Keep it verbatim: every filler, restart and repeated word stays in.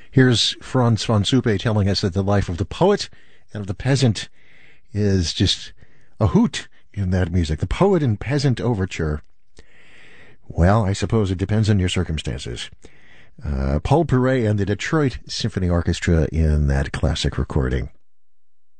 Here's Frans van Supe telling us that the life of the poet and of the peasant is just a hoot in that music. The Poet and Peasant Overture. Well, I suppose it depends on your circumstances. Uh, Paul Perret and the Detroit Symphony Orchestra in that classic recording.